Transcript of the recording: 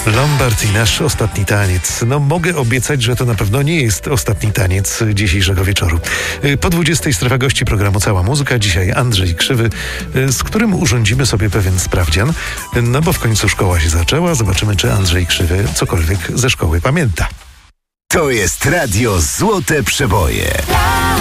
Lombard i nasz ostatni taniec. No mogę obiecać, że to na pewno nie jest ostatni taniec dzisiejszego wieczoru. Po 20 strefa gości programu Cała Muzyka. Dzisiaj Andrzej Krzywy, z którym urządzimy sobie pewien sprawdzian. No bo w końcu szkoła się zaczęła. Zobaczymy, czy Andrzej Krzywy cokolwiek ze szkoły pamięta. To jest Radio Złote Przeboje.